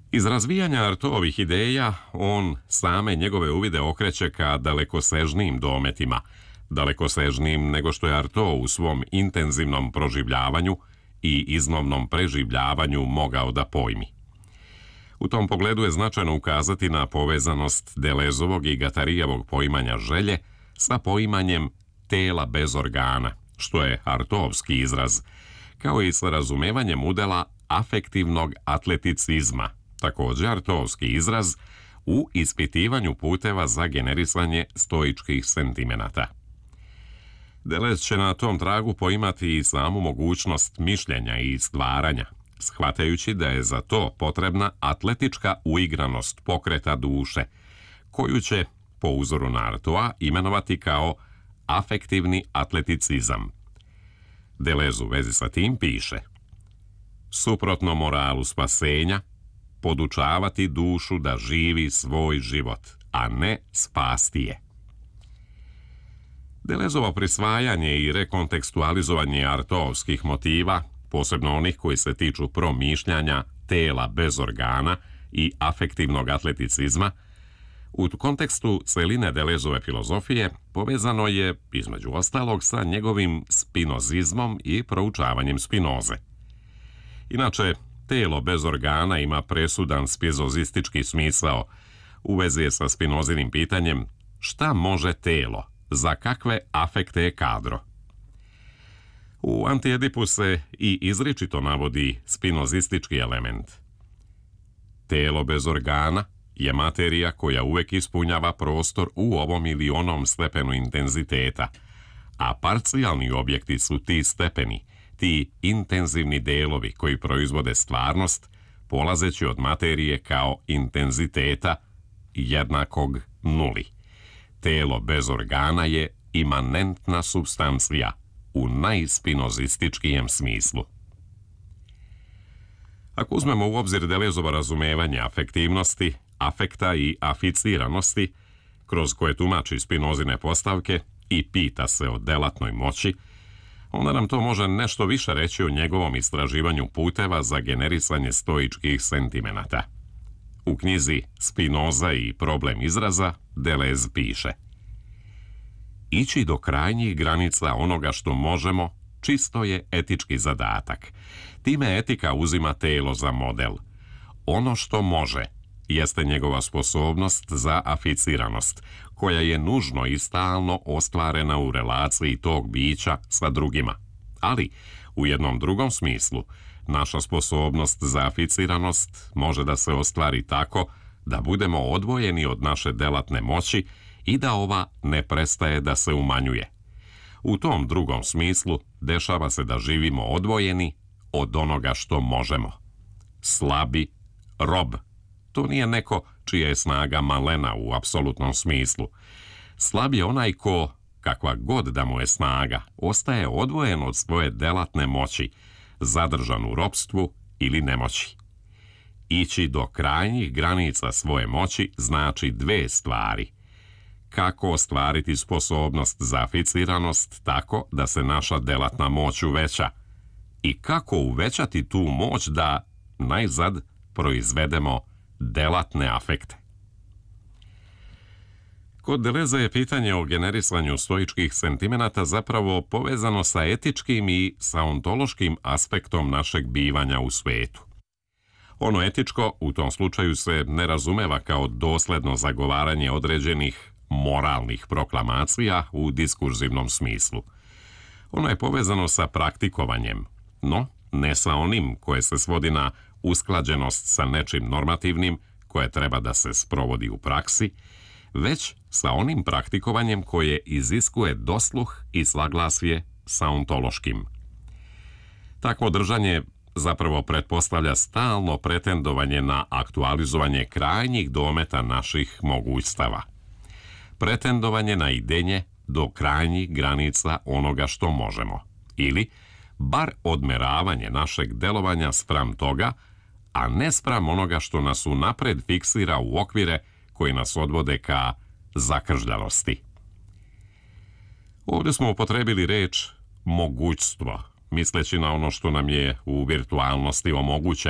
Iz razvijanja Artoovih ideja, on same njegove uvide okreće ka dalekosežnijim dometima, dalekosežnijim nego što je Artaud u svom intenzivnom proživljavanju i iznimnom preživljavanju mogao da pojmi. U tom pogledu je značajno ukazati na povezanost Deleuzeovog i Guattarijevog poimanja želje sa poimanjem tela bez organa, što je artoovski izraz, kao i sa razumevanjem udela afektivnog atleticizma, također artoovski izraz u ispitivanju puteva za generisanje stoičkih sentimenata. Deleuze će na tom tragu poimati i samu mogućnost mišljenja i stvaranja, shvatajući da je za to potrebna atletička uigranost pokreta duše, koju će, po uzoru na Artaуда, imenovati kao afektivni atleticizam. Deleuze u vezi sa tim piše: suprotno moralu spasenja, podučavati dušu da živi svoj život, a ne spasti je. Deleuzeovo prisvajanje i rekontekstualizovanje artoovskih motiva, posebno onih koji se tiču promišljanja tela bez organa i afektivnog atleticizma, u kontekstu celine Deleuzeove filozofije povezano je, između ostalog, sa njegovim spinozizmom i proučavanjem Spinoze. Inače, telo bez organa ima presudan spinozistički smisao u vezi je sa Spinozinim pitanjem šta može telo, za kakve afekte je kadro. U Antiedipu se i izričito navodi spinozistički element. Telo bez organa je materija koja uvek ispunjava prostor u ovom ili onom stepenu intenziteta, a parcijalni objekti su ti stepeni, ti intenzivni delovi koji proizvode stvarnost, polazeći od materije kao intenziteta jednakog nuli. Telo bez organa je imanentna supstancija u najspinozističkijem smislu. Ako uzmemo u obzir Deleuzeovo razumevanje afektivnosti, afekta i aficiranosti, kroz koje tumači Spinozine postavke i pita se o delatnoj moći, onda nam to može nešto više reći o njegovom istraživanju puteva za generisanje stoičkih sentimenata. U knjizi Spinoza i problem izraza Deleuze piše: ići do krajnjih granica onoga što možemo čisto je etički zadatak. Time etika uzima telo za model. Ono što može jeste njegova sposobnost za aficiranost, koja je nužno i stalno ostvarena u relaciji tog bića sa drugima. Ali, u jednom drugom smislu, naša sposobnost za aficiranost može da se ostvari tako da budemo odvojeni od naše delatne moći i da ova ne prestaje da se umanjuje. U tom drugom smislu dešava se da živimo odvojeni od onoga što možemo. Slabi rob. To nije neko čija je snaga malena u apsolutnom smislu. Slab je onaj ko, kakva god da mu je snaga, ostaje odvojen od svoje delatne moći, zadržan u ropstvu ili nemoći. Ići do krajnjih granica svoje moći znači dve stvari. Kako ostvariti sposobnost za aficiranost tako da se naša delatna moć uveća i kako uvećati tu moć da, najzad, proizvedemo delatne afekte. Kod Deleuze je pitanje o generisanju stoičkih sentimenata zapravo povezano sa etičkim i sa ontološkim aspektom našeg bivanja u svetu. Ono etičko u tom slučaju se ne razumeva kao dosledno zagovaranje određenih moralnih proklamacija u diskurzivnom smislu. Ono je povezano sa praktikovanjem, no ne sa onim koje se svodi na usklađenost sa nečim normativnim koje treba da se sprovodi u praksi, već sa onim praktikovanjem koje iziskuje dosluh i saglasje sa ontološkim. Takvo držanje zapravo pretpostavlja stalno pretendovanje na aktualizovanje krajnjih dometa naših mogućstava. Pretendovanje na idenje do krajnjih granica onoga što možemo, ili bar odmeravanje našeg delovanja spram toga, a ne spram onoga što nas unapred fiksira u okvire koji nas odvode ka zakržljalosti. Ovdje smo upotrebili reč mogućstvo, misleći na ono što nam je u virtualnosti omogućeno.